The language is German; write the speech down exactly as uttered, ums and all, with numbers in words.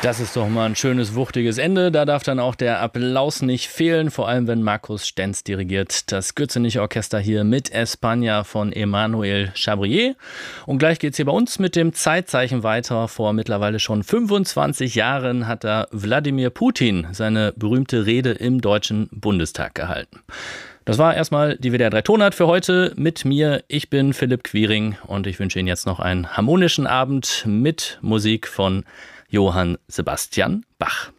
Das ist doch mal ein schönes, wuchtiges Ende. Da darf dann auch der Applaus nicht fehlen, vor allem wenn Markus Stenz dirigiert. Das Gürzenich Orchester hier mit España von Emmanuel Chabrier. Und gleich geht's hier bei uns mit dem Zeitzeichen weiter. Vor mittlerweile schon fünfundzwanzig Jahren hat da Wladimir Putin seine berühmte Rede im Deutschen Bundestag gehalten. Das war erstmal die W D R drei Tonart für heute mit mir. Ich bin Philipp Quiring und ich wünsche Ihnen jetzt noch einen harmonischen Abend mit Musik von Johann Sebastian Bach.